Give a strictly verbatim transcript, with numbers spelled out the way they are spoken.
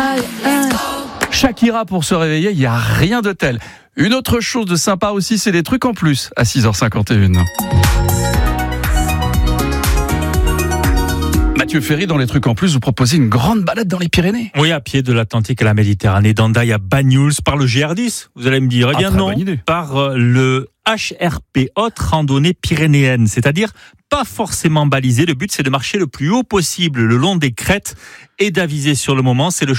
aïe, aïe. Shakira pour se réveiller, il n'y a rien de tel. Une autre chose de sympa aussi, c'est des trucs en plus à six heures cinquante et une. Mathieu Ferry, dans les trucs en plus, vous proposez une grande balade dans les Pyrénées. Oui, à pied de l'Atlantique à la Méditerranée, d'Hendaye à Banyuls, par le G R dix. Vous allez me dire, eh bien ah, non, par le H R P, Haute Randonnée Pyrénéenne, c'est-à-dire pas forcément balisé. Le but, c'est de marcher le plus haut possible le long des crêtes et d'aviser sur le moment. C'est le